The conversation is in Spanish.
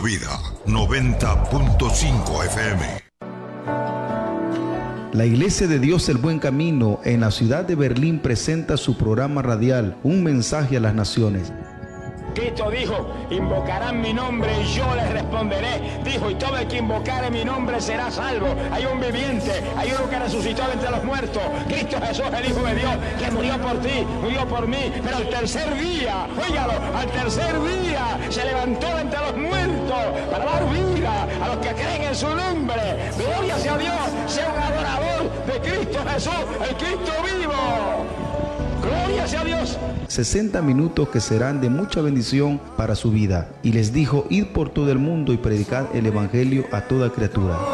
Vida, 90.5 FM. La Iglesia de Dios El Buen Camino en la ciudad de Berlín presenta su programa radial, Un Mensaje a las Naciones. Cristo dijo, invocarán mi nombre y yo les responderé. Dijo, y todo el que invocare mi nombre será salvo. Hay un viviente, hay uno que resucitó de entre los muertos. Cristo Jesús, el Hijo de Dios, que murió por ti, murió por mí. Pero al tercer día, óigalo, al tercer día se levantó de entre los muertos para dar vida a los que creen en su nombre. Gloria sea Dios, sea un adorador de Cristo Jesús, el Cristo vivo. Gloria sea Dios. 60 minutos que serán de mucha bendición para su vida. Y les dijo, id por todo el mundo y predicad el evangelio a toda criatura.